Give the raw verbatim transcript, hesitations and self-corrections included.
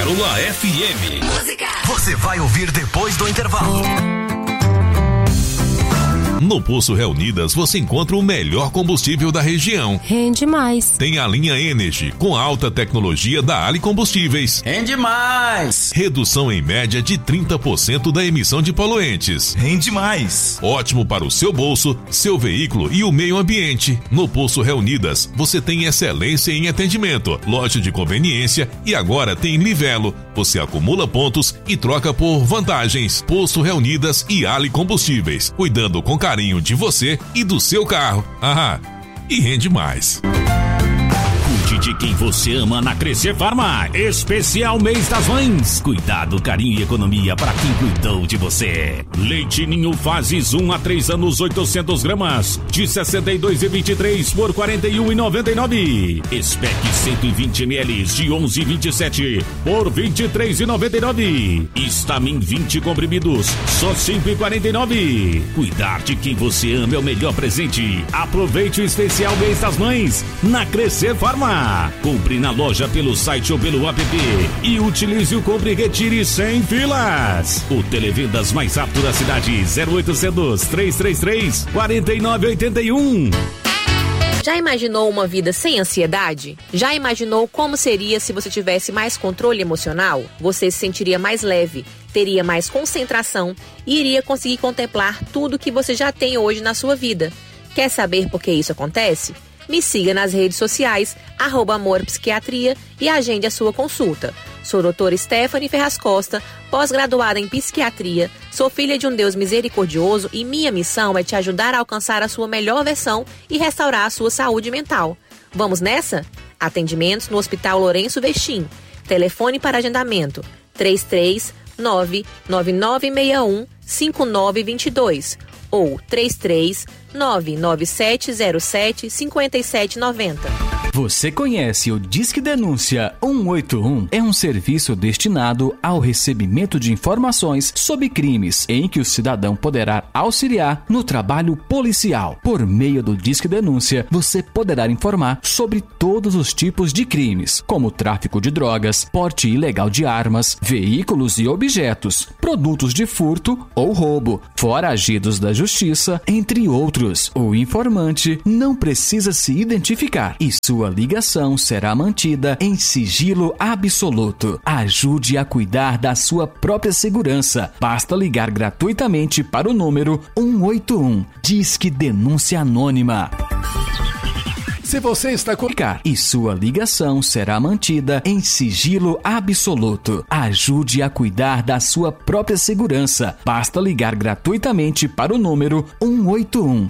Pérola F M. Música. Você vai ouvir depois do intervalo. No Poço Reunidas você encontra o melhor combustível da região. Rende mais. Tem a linha Energy, com alta tecnologia da Ali Combustíveis. Rende mais. Redução em média de trinta por cento da emissão de poluentes. Rende mais. Ótimo para o seu bolso, seu veículo e o meio ambiente. No Poço Reunidas você tem excelência em atendimento, loja de conveniência e agora tem Livelo. Você acumula pontos e troca por vantagens. Poço Reunidas e Ali Combustíveis, cuidando com carinho de você e do seu carro. Ah, e rende mais. Cuide de quem você ama na Crescer Farma. Especial Mês das Mães. Cuidado, carinho e economia para quem cuidou de você. Leite Ninho Fases um a três anos, oitocentos gramas, de sessenta e dois e vinte e três por quarenta e um e noventa e nove. Spec cento e vinte mililitros de onze e vinte e sete por vinte e três e noventa e nove. Stamin vinte comprimidos, só cinco e quarenta e nove. Cuidar de quem você ama é o melhor presente. Aproveite o especial Mês das Mães na Crescer Farma. Compre na loja, pelo site ou pelo app e utilize o Compre e Retire sem filas. O televendas mais rápido da cidade, zero oitocentos, trezentos e trinta e três, quarenta e nove oitenta e um. Já imaginou uma vida sem ansiedade? Já imaginou como seria se você tivesse mais controle emocional? Você se sentiria mais leve, teria mais concentração e iria conseguir contemplar tudo que você já tem hoje na sua vida. Quer saber por que isso acontece? Me siga nas redes sociais, arroba Amor Psiquiatria, e agende a sua consulta. Sou doutora Stephanie Ferraz Costa, pós-graduada em Psiquiatria, sou filha de um Deus misericordioso e minha missão é te ajudar a alcançar a sua melhor versão e restaurar a sua saúde mental. Vamos nessa? Atendimentos no Hospital Lourenço Vestim. Telefone para agendamento três três nove, nove nove seis um, cinco nove dois dois ou três três nove nove sete zero sete cinco sete nove zero. Você conhece o Disque Denúncia um um um? É um serviço destinado ao recebimento de informações sobre crimes, em que o cidadão poderá auxiliar no trabalho policial. Por meio do Disque Denúncia, você poderá informar sobre todos os tipos de crimes, como tráfico de drogas, porte ilegal de armas, veículos e objetos, produtos de furto ou roubo, foragidos da justiça, entre outros. O informante não precisa se identificar e sua ligação será mantida em sigilo absoluto. Ajude a cuidar da sua própria segurança. Basta ligar gratuitamente para o número um um um. Disque Denúncia Anônima. Se você está com e sua ligação será mantida em sigilo absoluto. Ajude a cuidar da sua própria segurança. Basta ligar gratuitamente para o número um um um.